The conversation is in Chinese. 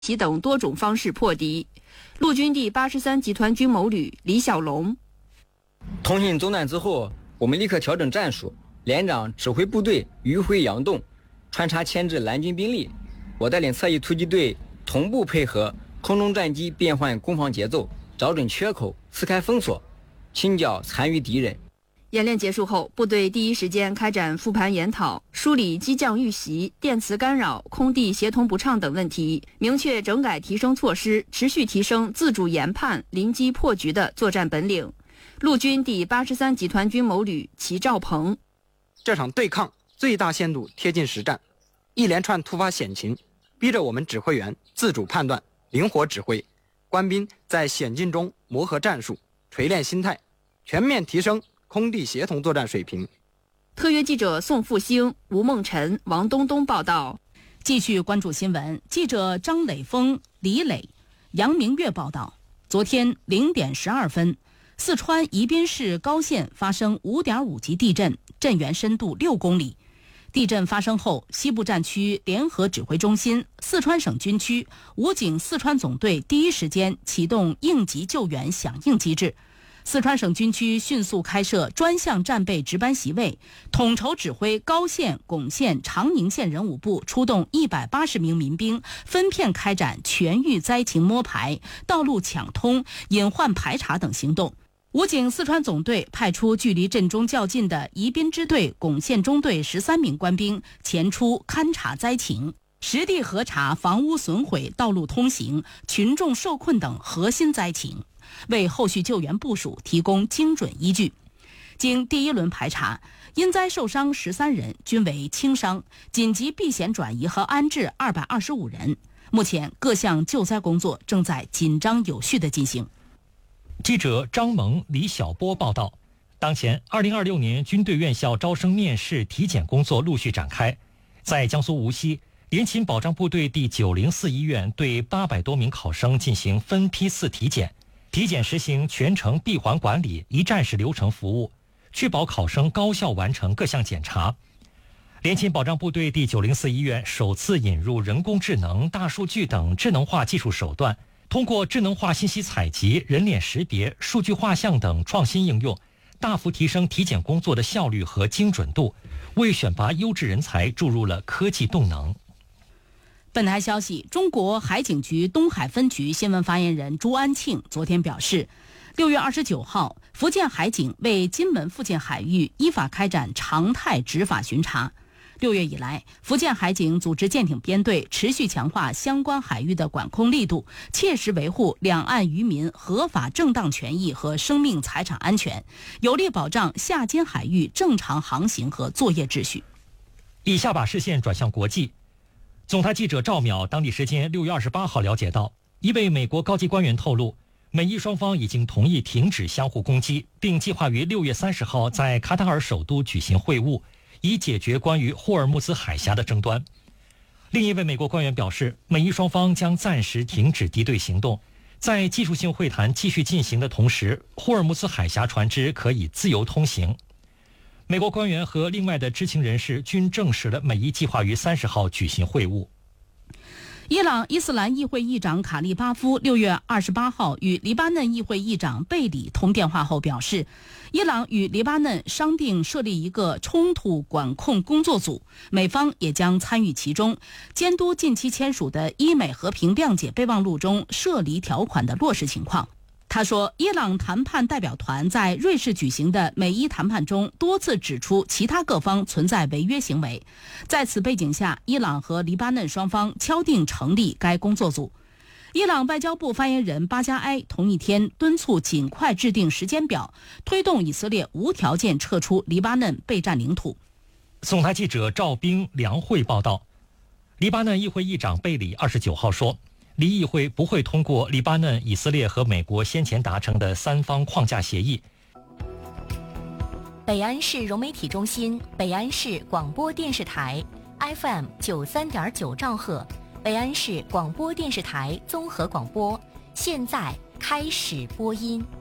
其等多种方式破敌。陆军第83集团军某旅李小龙： 通信中断之后，我们立刻调整战术，连长指挥部队迂回佯动，穿插牵制蓝军兵力。我带领侧翼突击队同步配合空中战机变换攻防节奏，找准缺口，撕开封锁，清剿残余敌人。 演练结束后，部队第一时间开展复盘研讨，梳理机降遇袭、电磁干扰、空地协同不畅等问题，明确整改提升措施，持续提升自主研判、临机破局的作战本领。陆军第83集团军某旅齐兆鹏： 这场对抗最大限度贴近实战，一连串突发险情逼着我们指挥员自主判断、灵活指挥，官兵在险境中磨合战术、锤炼心态，全面提升空地协同作战水平。 特约记者宋复兴、吴梦辰、王东东报道。 继续关注新闻，记者张磊峰、李磊、杨明月报道。昨天0点12分，四川宜宾市高县发生5.5级地震，震源深度6公里。地震发生后，西部战区联合指挥中心、四川省军区、武警四川总队第一时间启动应急救援响应机制。四川省军区迅速开设专项战备值班席位，统筹指挥高县、珙县、长宁县人武部出动180名民兵，分片开展全域灾情摸排、道路抢通、隐患排查等行动。武警四川总队派出距离震中较近的宜宾支队、珙县中队13名官兵前出勘察灾情，实地核查房屋损毁、道路通行、群众受困等核心灾情，为后续救援部署提供精准依据。经第一轮排查，因灾受伤13人，均为轻伤，紧急避险转移和安置225人。目前各项救灾工作正在紧张有序地进行。 记者张萌、李晓波报道。当前2026年军队院校招生面试体检工作陆续展开。在江苏无锡，联勤保障部队第904医院对800多名考生进行分批次体检，体检实行全程闭环管理、一站式流程服务，确保考生高效完成各项检查。联勤保障部队第904医院首次引入人工智能、大数据等智能化技术手段，通过智能化信息采集、人脸识别、数据画像等创新应用，大幅提升体检工作的效率和精准度，为选拔优质人才注入了科技动能。 本台消息，中国海警局东海分局新闻发言人朱安庆昨天表示，6月29号，福建海警为金门附近海域依法开展常态执法巡查。6月以来，福建海警组织舰艇编队持续强化相关海域的管控力度，切实维护两岸渔民合法正当权益和生命财产安全，有力保障下尖海域正常航行和作业秩序。 以下把视线转向国际。总台记者赵淼当地时间6月28号了解到，一位美国高级官员透露，美伊双方已经同意停止相互攻击，并计划于6月30号在卡塔尔首都举行会晤，以解决关于霍尔木兹海峡的争端。另一位美国官员表示，美伊双方将暂时停止敌对行动，在技术性会谈继续进行的同时，霍尔木兹海峡船只可以自由通行。美国官员和另外的知情人士均证实了美伊计划于30号举行会晤。 伊朗伊斯兰议会议长卡利巴夫6月28号与黎巴嫩议会议长贝里通电话后表示，伊朗与黎巴嫩商定设立一个冲突管控工作组，美方也将参与其中，监督近期签署的伊美和平谅解备忘录中涉离条款的落实情况。他说，伊朗谈判代表团在瑞士举行的美伊谈判中多次指出其他各方存在违约行为。在此背景下，伊朗和黎巴嫩双方敲定成立该工作组。伊朗外交部发言人巴加埃同一天敦促尽快制定时间表，推动以色列无条件撤出黎巴嫩被占领土。 总台记者赵冰、梁慧报道，黎巴嫩议会议长贝里29号说，黎议会不会通过黎巴嫩、以色列和美国先前达成的3方框架协议。 北安市融媒体中心、北安市广播电视台 FM 93.9兆赫，北安市广播电视台综合广播，现在开始播音。